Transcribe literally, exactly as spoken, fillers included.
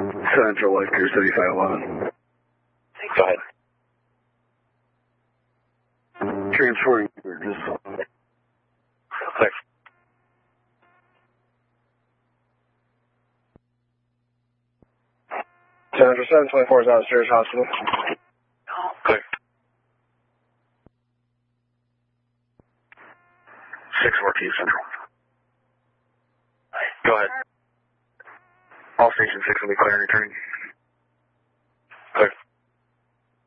Central Life Pier seventy-five eleven. Go ahead. Transferring Burgess. Clear. Central seven twenty-four is downstairs hospital. Clear. six fourteen Central. Go ahead. All station six will be clear and returning. Clear.